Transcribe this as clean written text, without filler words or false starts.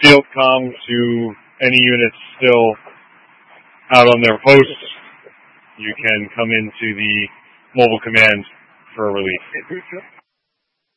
field comm to any units still out on their posts, you can come into the mobile command for relief.